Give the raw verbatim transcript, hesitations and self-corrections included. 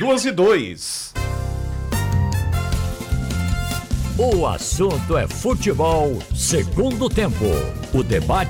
duas e dois. O assunto é futebol, segundo tempo. O debate